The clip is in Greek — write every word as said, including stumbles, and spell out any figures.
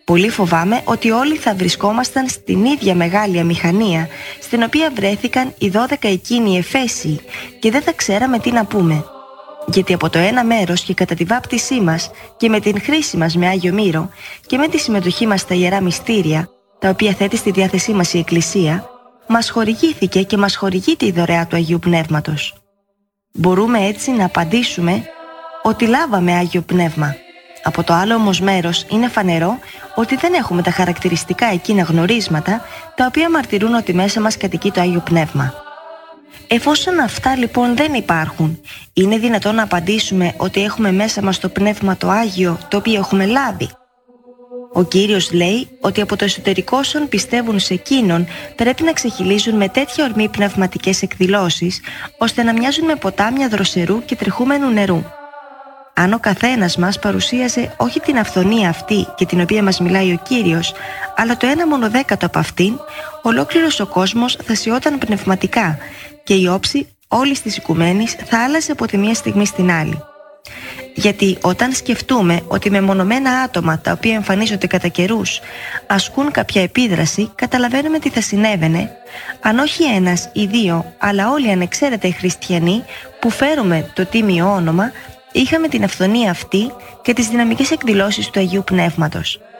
Πολύ φοβάμαι ότι όλοι θα βρισκόμασταν στην ίδια μεγάλη αμηχανία στην οποία βρέθηκαν οι δώδεκα εκείνοι Εφέσιοι και δεν θα ξέραμε τι να πούμε. Γιατί από το ένα μέρος και κατά τη βάπτισή μας και με την χρήση μας με Άγιο Μύρο και με τη συμμετοχή μας στα Ιερά Μυστήρια, τα οποία θέτει στη διάθεσή μας η Εκκλησία, μας χορηγήθηκε και μας χορηγείται η δωρεά του Αγίου Πνεύματος. Μπορούμε έτσι να απαντήσουμε ότι λάβαμε Άγιο Πνεύμα. Από το άλλο όμως μέρος είναι φανερό ότι δεν έχουμε τα χαρακτηριστικά εκείνα γνωρίσματα τα οποία μαρτυρούν ότι μέσα μας κατοικεί το Άγιο Πνεύμα. Εφόσον αυτά λοιπόν δεν υπάρχουν, είναι δυνατόν να απαντήσουμε ότι έχουμε μέσα μας το Πνεύμα το Άγιο το οποίο έχουμε λάβει? Ο Κύριος λέει ότι από το εσωτερικό όσων πιστεύουν σε Εκείνον πρέπει να ξεχυλίζουν με τέτοια ορμή πνευματικές εκδηλώσεις, ώστε να μοιάζουν με ποτάμια δροσερού και τρεχούμενου νερού. Αν ο καθένας μας παρουσίαζε όχι την αυθονία αυτή και την οποία μας μιλάει ο Κύριος, αλλά το ένα μονοδέκατο από αυτήν, ολόκληρος ο κόσμος θα σιώταν πνευματικά και η όψη όλης της οικουμένης θα άλλαζε από τη μία στιγμή στην άλλη. Γιατί όταν σκεφτούμε ότι μεμονωμένα άτομα τα οποία εμφανίζονται κατά καιρούς ασκούν κάποια επίδραση, καταλαβαίνουμε τι θα συνέβαινε αν όχι ένας ή δύο, αλλά όλοι ανεξαίρετα οι χριστιανοί που φέρουμε το τίμιο όνομα είχαμε την αυθονία αυτή και τις δυναμικές εκδηλώσεις του Αγίου Πνεύματος.